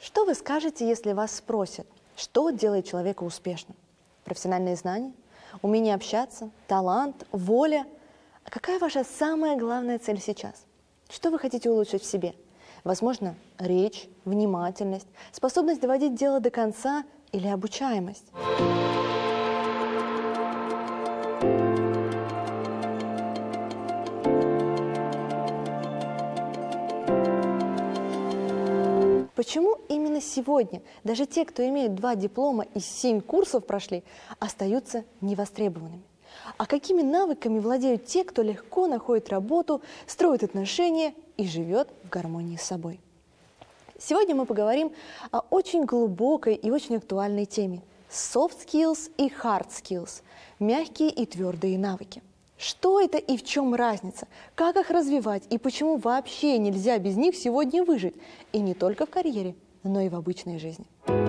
Что вы скажете, если вас спросят, что делает человека успешным? Профессиональные знания, умение общаться, талант, воля? А какая ваша самая главная цель сейчас? Что вы хотите улучшить в себе? Возможно, речь, внимательность, способность доводить дело до конца или обучаемость. Почему именно сегодня даже те, кто имеет 2 диплома и 7 курсов прошли, остаются невостребованными? А какими навыками владеют те, кто легко находит работу, строит отношения и живет в гармонии с собой? Сегодня мы поговорим о очень глубокой и очень актуальной теме – soft skills и hard skills – мягкие и твердые навыки. Что это и в чем разница? Как их развивать и почему вообще нельзя без них сегодня выжить? И не только в карьере, но и в обычной жизни.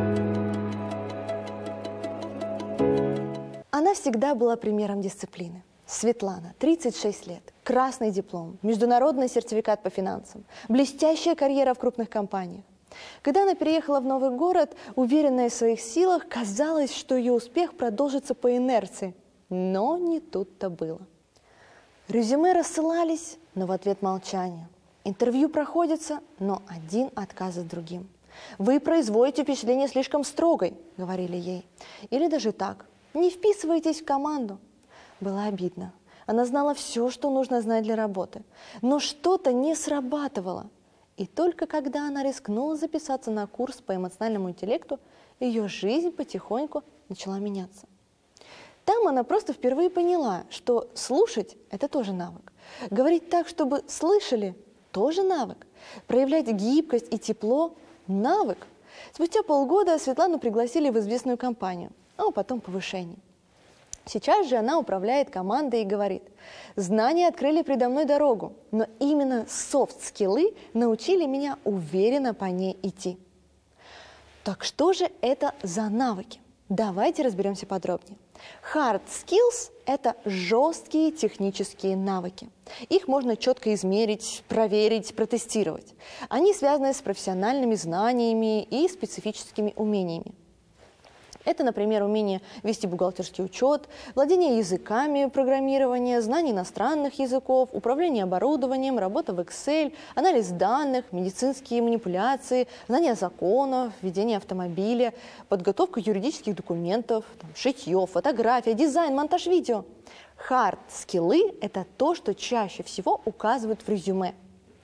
Она всегда была примером дисциплины. Светлана, 36 лет, красный диплом, международный сертификат по финансам, блестящая карьера в крупных компаниях. Когда она переехала в новый город, уверенная в своих силах, казалось, что ее успех продолжится по инерции. Но не тут-то было. Резюме рассылались, но в ответ молчание. Интервью проходится, но один отказ за другим. «Вы производите впечатление слишком строгой», — говорили ей. Или даже так: «Не вписывайтесь в команду». Было обидно. Она знала все, что нужно знать для работы. Но что-то не срабатывало. И только когда она рискнула записаться на курс по эмоциональному интеллекту, ее жизнь потихоньку начала меняться. Там она просто впервые поняла, что слушать – это тоже навык. Говорить так, чтобы слышали – тоже навык. Проявлять гибкость и тепло – навык. Спустя полгода Светлану пригласили в известную компанию, а потом повышение. Сейчас же она управляет командой и говорит: «Знания открыли предо мной дорогу, но именно софт-скиллы научили меня уверенно по ней идти». Так что же это за навыки? Давайте разберемся подробнее. Hard skills – это жесткие технические навыки. Их можно четко измерить, проверить, протестировать. Они связаны с профессиональными знаниями и специфическими умениями. Это, например, умение вести бухгалтерский учет, владение языками программирования, знание иностранных языков, управление оборудованием, работа в Excel, анализ данных, медицинские манипуляции, знание законов, ведение автомобиля, подготовка юридических документов, шитье, фотография, дизайн, монтаж видео. Hard-скиллы – это то, что чаще всего указывают в резюме.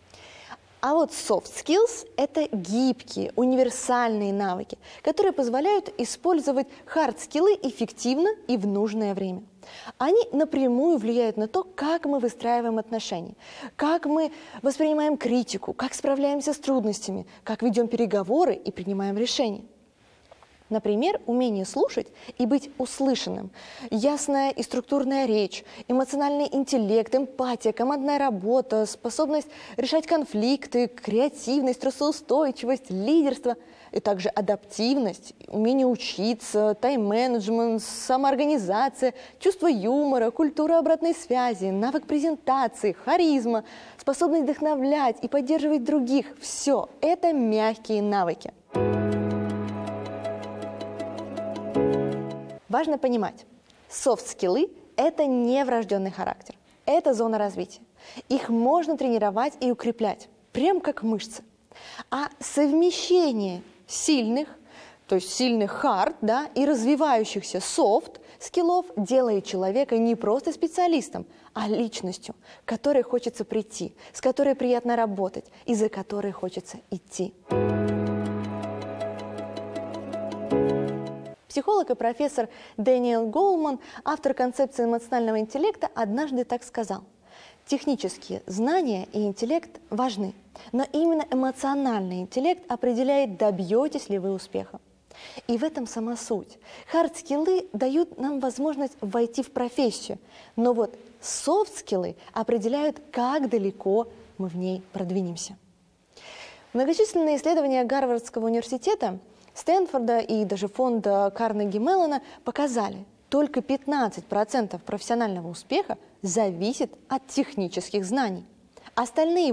А вот soft skills – это гибкие, универсальные навыки, которые позволяют использовать hard-скиллы эффективно и в нужное время. Они напрямую влияют на то, как мы выстраиваем отношения, как мы воспринимаем критику, как справляемся с трудностями, как ведем переговоры и принимаем решения. Например, умение слушать и быть услышанным, ясная и структурная речь, эмоциональный интеллект, эмпатия, командная работа, способность решать конфликты, креативность, стрессоустойчивость, лидерство, и также адаптивность, умение учиться, тайм-менеджмент, самоорганизация, чувство юмора, культура обратной связи, навык презентации, харизма, способность вдохновлять и поддерживать других – все это мягкие навыки. Важно понимать, софт-скиллы – это не врожденный характер, это зона развития. Их можно тренировать и укреплять, прям как мышцы. А совмещение сильных, то есть сильных hard, и развивающихся soft скиллов делает человека не просто специалистом, а личностью, к которой хочется прийти, с которой приятно работать и за которой хочется идти. Психолог и профессор Дэниел Гоулман, автор концепции эмоционального интеллекта, однажды так сказал: «Технические знания и интеллект важны, но именно эмоциональный интеллект определяет, добьетесь ли вы успеха». И в этом сама суть. Хард-скиллы дают нам возможность войти в профессию, но вот софт-скиллы определяют, как далеко мы в ней продвинемся. Многочисленные исследования Гарвардского университета, Стэнфорда и даже фонда Карнеги Меллона показали, только 15% профессионального успеха зависит от технических знаний. Остальные